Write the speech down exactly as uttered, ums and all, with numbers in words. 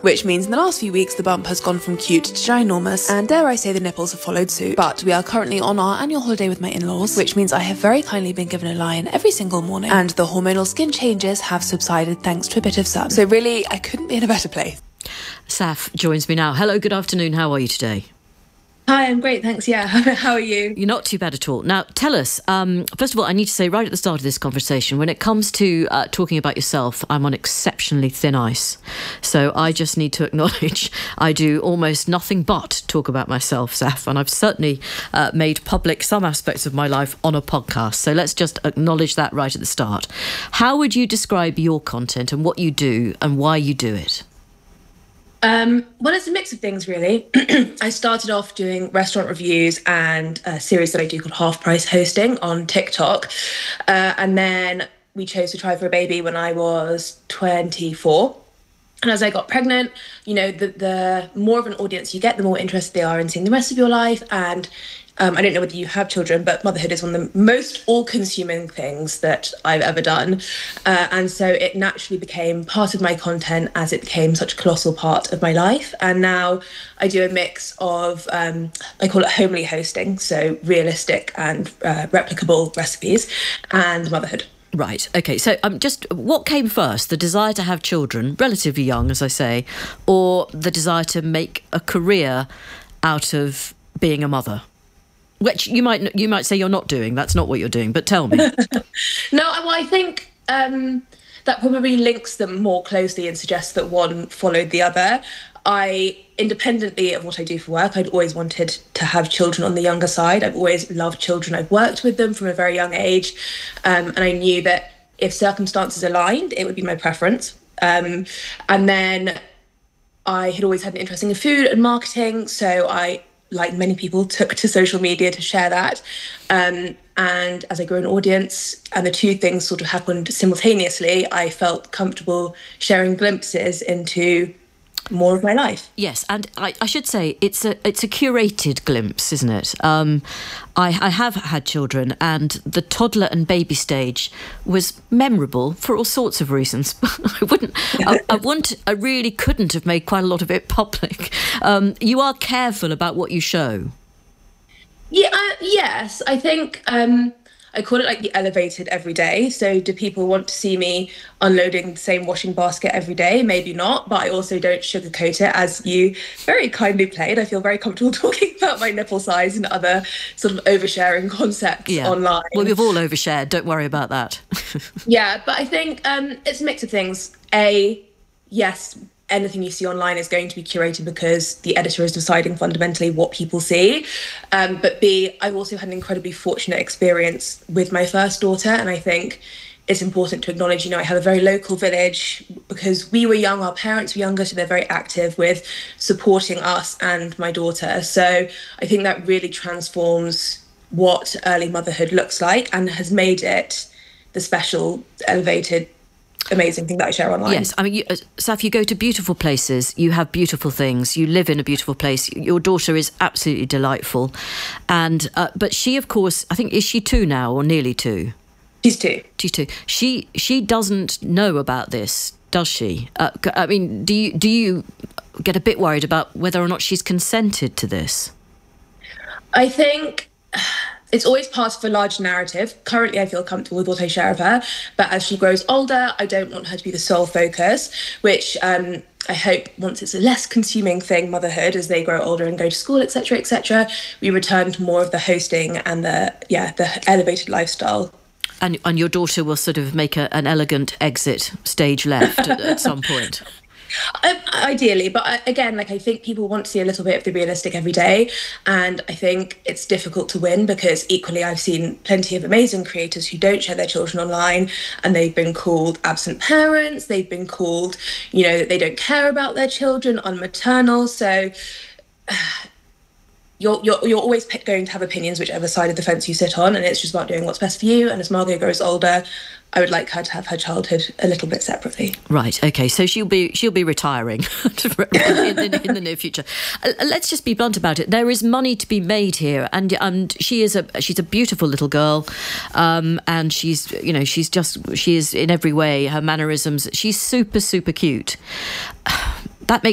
which means in the last few weeks the bump has gone from cute to ginormous, and dare I say the nipples have followed suit. But we are currently on our annual holiday with my in-laws, which means I have very kindly been given a lion every single morning, and the hormonal skin changes have subsided thanks to a bit of sun. So really, I couldn't be in a better place. Saf joins me now. Hello, good afternoon. How are you today? Hi, I'm great, thanks. Yeah, how are you? You're not too bad at all. Now, tell us, um, first of all, I need to say right at the start of this conversation, when it comes to uh, talking about yourself, I'm on exceptionally thin ice. So I just need to acknowledge I do almost nothing but talk about myself, Saf, and I've certainly uh, made public some aspects of my life on a podcast. So let's just acknowledge that right at the start. How would you describe your content and what you do and why you do it? Um, well, it's a mix of things, really. I started off doing restaurant reviews and a series that I do called Half Price Hosting on TikTok. Uh, and then we chose to try for a baby when I was twenty-four. And as I got pregnant, you know, the, the more of an audience you get, the more interested they are in seeing the rest of your life. And Um, I don't know whether you have children, but motherhood is one of the most all-consuming things that I've ever done. Uh, and so it naturally became part of my content as it became such a colossal part of my life. And now I do a mix of, um, I call it homely hosting, so realistic and uh, replicable recipes, and motherhood. Right. OK, so um, just what came first, the desire to have children, relatively young, as I say, or the desire to make a career out of being a mother? Which you might you might say you're not doing. That's not what you're doing. But tell me. No, well, I think um, that probably links them more closely and suggests that one followed the other. I, independently of what I do for work, I'd always wanted to have children on the younger side. I've always loved children. I've worked with them from a very young age. Um, and I knew that if circumstances aligned, it would be my preference. Um, and then I had always had an interest in food and marketing. So I, like many people, took to social media to share that. Um, and as I grew an audience and the two things sort of happened simultaneously, I felt comfortable sharing glimpses into more of my life. Yes, and I, I should say it's a it's a curated glimpse, isn't it? Um, I, I have had children, and the toddler and baby stage was memorable for all sorts of reasons. I wouldn't, I, I wouldn't, I really couldn't have made quite a lot of it public. Um, you are careful about what you show. Yeah, uh, yes, I think. Um, I call it like the elevated every day. So do people want to see me unloading the same washing basket every day? Maybe not, but I also don't sugarcoat it, as you very kindly played. I feel very comfortable talking about my nipple size and other sort of oversharing concepts yeah. online. Well, we've all overshared. Don't worry about that. Yeah, but I think um, it's a mix of things. A, yes, anything you see online is going to be curated because the editor is deciding fundamentally what people see. Um, but B, I've also had an incredibly fortunate experience with my first daughter. And I think it's important to acknowledge, you know, I have a very local village because we were young, our parents were younger, so they're very active with supporting us and my daughter. So I think that really transforms what early motherhood looks like and has made it the special, elevated, amazing thing that I share online. Yes, I mean, you, uh, Saf, you go to beautiful places, you have beautiful things, you live in a beautiful place. Your daughter is absolutely delightful. And, uh, but she, of course, I think, is she two now or nearly two? She's two. She's two. She, she doesn't know about this, does she? Uh, I mean, do you, do you get a bit worried about whether or not she's consented to this? I think it's always part of a large narrative. Currently, I feel comfortable with what I share of her, but as she grows older, I don't want her to be the sole focus, which um, I hope once it's a less consuming thing, motherhood, as they grow older and go to school, et cetera, et cetera, we return to more of the hosting and the, yeah, the elevated lifestyle. And, and your daughter will sort of make a, an elegant exit stage left at, at some point. Um, ideally, but I, again, like I think people want to see a little bit of the realistic every day, and I think it's difficult to win because equally I've seen plenty of amazing creators who don't share their children online, and they've been called absent parents, they've been called, you know, that they don't care about their children, unmaternal. So uh, you're you're you're always going to have opinions whichever side of the fence you sit on, and it's just about doing what's best for you. And as Margot grows older, I would like her to have her childhood a little bit separately. Right. Okay. So she'll be she'll be retiring in, in, in the near future. Uh, let's just be blunt about it. There is money to be made here, and and she is a she's a beautiful little girl, um, and she's you know she's just she is in every way, her mannerisms. She's super super cute. That makes